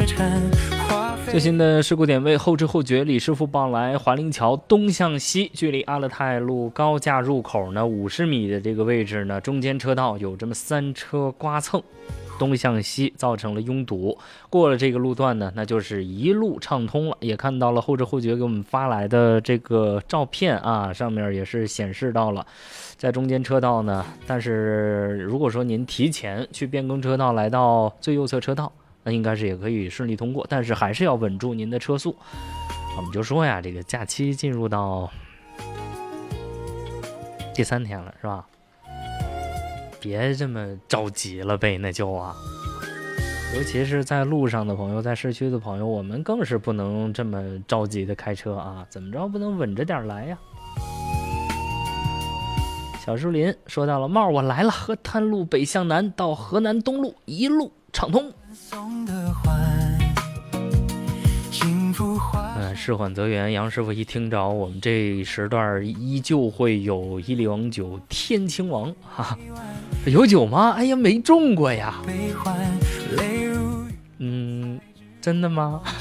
最新的事故点位后知后觉，李师傅报来华林桥东向西，距离阿勒泰路高架入口呢50米的这个位置呢，中间车道有这么3车刮蹭，东向西造成了拥堵。过了这个路段呢，那就是一路畅通了。也看到了后知后觉给我们发来的这个照片啊，上面也是显示到了在中间车道呢，但是如果说您提前去变更车道来到最右侧车道，那应该是也可以顺利通过，但是还是要稳住您的车速。我们就说呀，这个假期进入到第3天了，是吧？别这么着急了呗，那就啊，尤其是在路上的朋友，在市区的朋友，我们更是不能这么着急的开车啊，怎么着不能稳着点来呀？小树林说到了，帽我来了，河滩路北向南到河南东路一路畅通。事缓则圆，杨师傅一听着我们这时段依旧会有伊利王酒天青王哈，有酒吗？哎呀，没中过呀。真的吗？